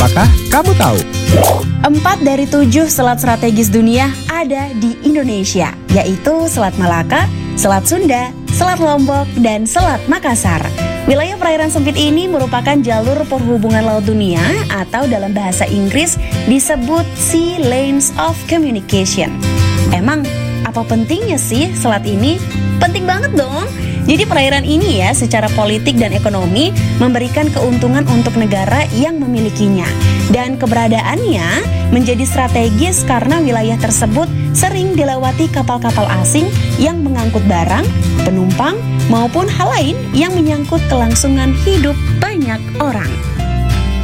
Apakah kamu tahu? 4 dari 7 selat strategis dunia ada di Indonesia, yaitu Selat Malaka, Selat Sunda, Selat Lombok, dan Selat Makassar. Wilayah perairan sempit ini merupakan jalur perhubungan laut dunia atau dalam bahasa Inggris disebut Sea Lanes of Communication. Emang apa pentingnya sih selat ini? Penting banget dong. Jadi perairan ini ya secara politik dan ekonomi memberikan keuntungan untuk negara yang memilikinya. Dan keberadaannya menjadi strategis karena wilayah tersebut sering dilewati kapal-kapal asing yang mengangkut barang, penumpang, maupun hal lain yang menyangkut kelangsungan hidup banyak orang.